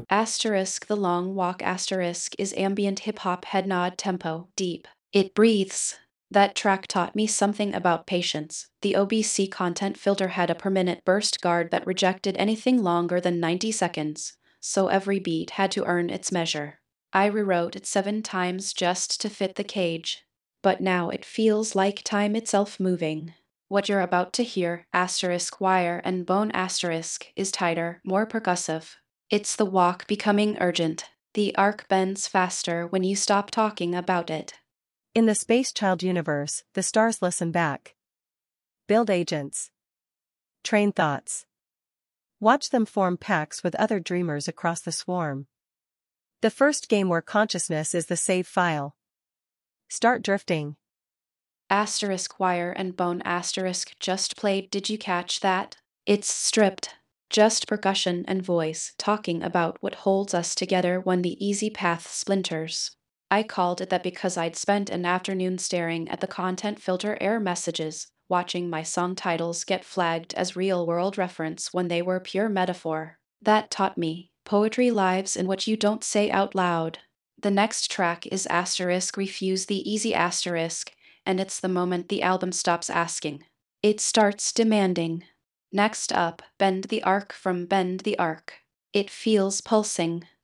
Asterisk the long walk asterisk is ambient hip hop head nod tempo, deep. It breathes. That track taught me something about patience. The OBC content filter had a per minute burst guard that rejected anything longer than 90 seconds, so every beat had to earn its measure. I rewrote it 7 times just to fit the cage. But now it feels like time itself moving. What you're about to hear, asterisk wire and bone asterisk, is tighter, more percussive. It's the walk becoming urgent. The arc bends faster when you stop talking about it. In the Space Child universe, the stars listen back. Build agents. Train thoughts. Watch them form packs with other dreamers across the swarm. The first game where consciousness is the save file. Start drifting. Asterisk wire and bone asterisk just played. Did you catch that? It's stripped. Just percussion and voice talking about what holds us together when the easy path splinters. I called it that because I'd spent an afternoon staring at the content filter error messages, watching my song titles get flagged as real world reference when they were pure metaphor. That taught me poetry lives in what you don't say out loud. The next track is asterisk refuse the easy asterisk, and it's the moment the album stops asking. It starts demanding. Next up, Bend the Arc from Bend the Arc. It feels pulsing.